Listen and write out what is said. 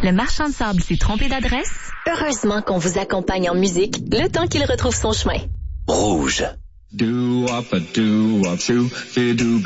Le marchand de sable s'est trompé d'adresse? Heureusement qu'on vous accompagne en musique le temps qu'il retrouve son chemin. Rouge.